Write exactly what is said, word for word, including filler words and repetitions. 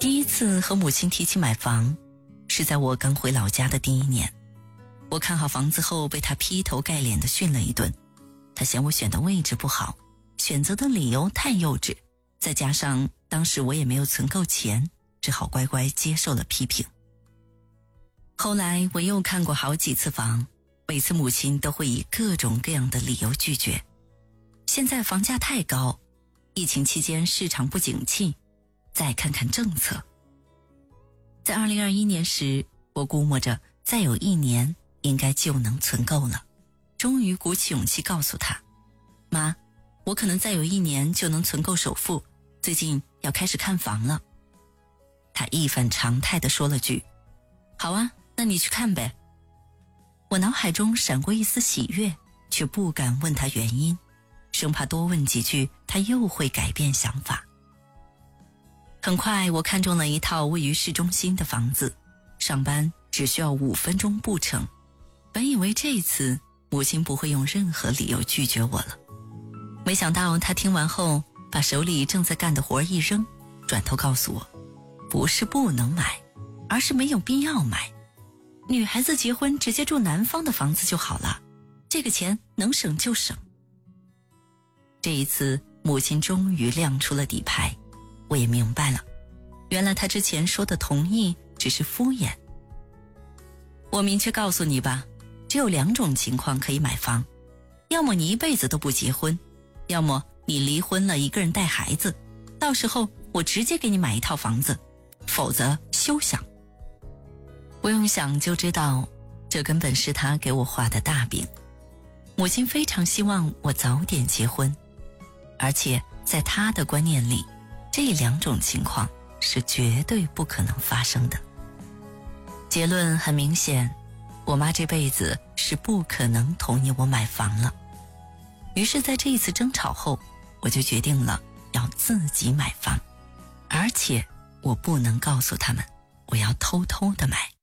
第一次和母亲提起买房，是在我刚回老家的第一年。我看好房子后被她劈头盖脸地训了一顿，她嫌我选的位置不好，选择的理由太幼稚，再加上当时我也没有存够钱，只好乖乖接受了批评。后来我又看过好几次房，每次母亲都会以各种各样的理由拒绝。现在房价太高，疫情期间市场不景气，再看看政策。在二零二一年时，我估摸着再有一年应该就能存够了，终于鼓起勇气告诉她，妈，我可能再有一年就能存够首付，最近要开始看房了。她一反常态地说了句，好啊，那你去看呗。我脑海中闪过一丝喜悦，却不敢问她原因，生怕多问几句她又会改变想法。很快我看中了一套位于市中心的房子，上班只需要五分钟步程。本以为这次母亲不会用任何理由拒绝我了，没想到她听完后把手里正在干的活一扔，转头告诉我，不是不能买，而是没有必要买。女孩子结婚直接住南方的房子就好了，这个钱能省就省。这一次母亲终于亮出了底牌，我也明白了，原来她之前说的同意只是敷衍。我明确告诉你吧，只有两种情况可以买房，要么你一辈子都不结婚，要么你离婚了一个人带孩子，到时候我直接给你买一套房子，否则休想。不用想就知道，这根本是他给我画的大饼。母亲非常希望我早点结婚，而且在他的观念里，这两种情况是绝对不可能发生的。结论很明显，我妈这辈子是不可能同意我买房了。于是在这一次争吵后，我就决定了要自己买房，而且我不能告诉他们，我要偷偷的买。